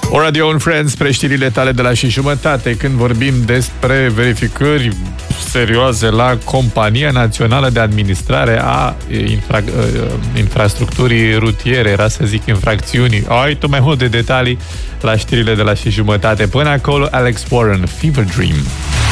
O Radio and Friends, spre știrile tale de la 6:30, când vorbim despre verificări serioase la Compania Națională de Administrare a Infrastructurii Rutiere, era să zic infracțiunii. Ai tu mai multe detalii la știrile de la 6:30. Până acolo, Alex Warren, Fever Dream.